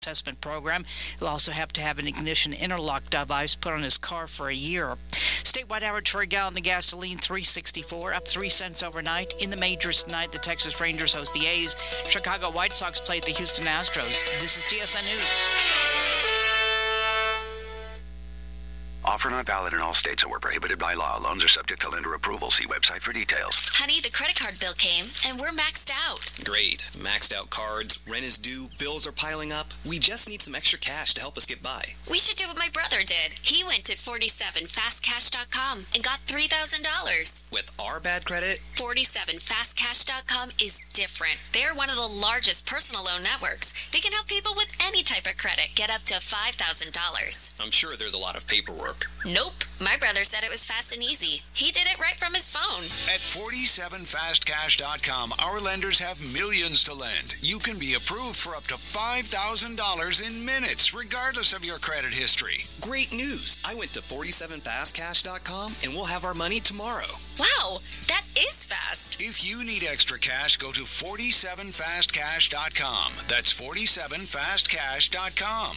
assessment program. He'll also have to have an ignition interlock device put on his car for a year. Statewide average for a gallon of gasoline, $3.64, up 3 cents overnight. In the majors tonight, the Texas Rangers host the A's. Chicago White Sox play at the Houston Astros. This is TSN News. Offer not valid in all states or prohibited by law. Loans are subject to lender approval. See website for details. Honey, the credit card bill came, and we're maxed out. Great. Maxed out cards, rent is due, bills are piling up. We just need some extra cash to help us get by. We should do what my brother did. He went to 47fastcash.com and got $3,000. With our bad credit? 47fastcash.com is different. They're one of the largest personal loan networks. They can help people with any type of credit get up to $5,000. I'm sure there's a lot of paperwork. Nope. My brother said it was fast and easy. He did it right from his phone. At 47fastcash.com, our lenders have millions to lend. You can be approved for up to $5,000 in minutes, regardless of your credit history. Great news. I went to 47fastcash.com and we'll have our money tomorrow. Wow, that is fast. If you need extra cash, go to 47fastcash.com. That's 47fastcash.com.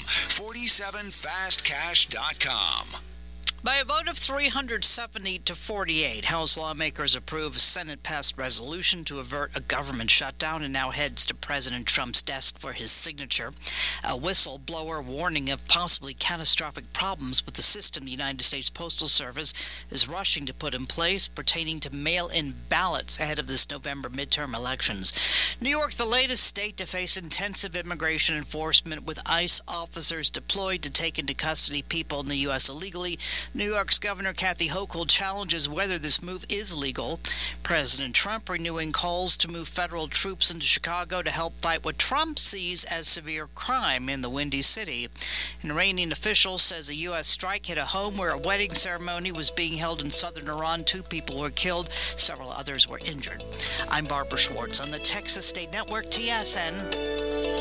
47fastcash.com. By a vote of 370 to 48, House lawmakers approve a Senate-passed resolution to avert a government shutdown and now heads to President Trump's desk for his signature. A whistleblower warning of possibly catastrophic problems with the system the United States Postal Service is rushing to put in place pertaining to mail-in ballots ahead of this November midterm elections. New York, the latest state to face intensive immigration enforcement with ICE officers deployed to take into custody people in the U.S. illegally. New York's Governor Kathy Hochul challenges whether this move is legal. President Trump renewing calls to move federal troops into Chicago to help fight what Trump sees as severe crime in the Windy City. An Iranian official says a U.S. strike hit a home where a wedding ceremony was being held in southern Iran. 2 people were killed. Several others were injured. I'm Barbara Schwartz on the Texas State Network, TSN.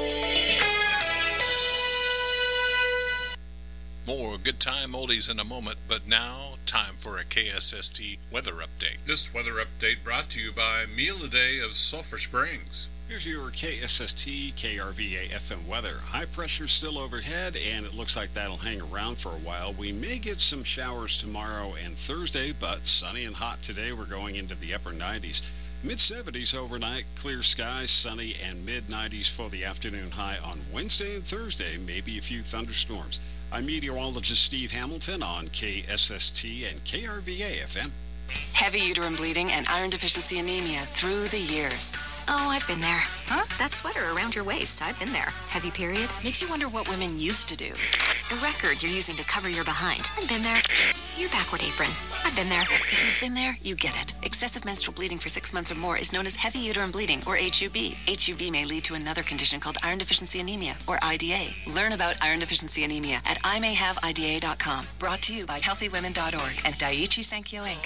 More good time oldies in a moment, but now, time for a KSST weather update. This weather update brought to you by Meal a Day of Sulphur Springs. Here's your KSST KRVA FM weather. High pressure still overhead, and it looks like that'll hang around for a while. We may get some showers tomorrow and Thursday, but sunny and hot today. We're going into the upper 90s. Mid-70s overnight, clear skies, sunny, and mid-90s for the afternoon high on Wednesday and Thursday. Maybe a few thunderstorms. I'm meteorologist Steve Hamilton on KSST and KRVA FM. Heavy uterine bleeding and iron deficiency anemia through the years. Oh, I've been there. Huh? That sweater around your waist, I've been there. Heavy period. Makes you wonder what women used to do. The record you're using to cover your behind, I've been there. Your backward apron, I've been there. If you've been there, you get it. Excessive menstrual bleeding for 6 months or more is known as heavy uterine bleeding, or HUB. HUB may lead to another condition called iron deficiency anemia, or IDA. Learn about iron deficiency anemia at imayhaveida.com. Brought to you by healthywomen.org and Daiichi Sankyo Inc.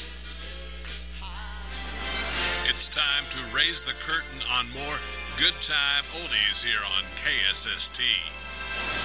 It's time to raise the curtain on more good time oldies here on KSST.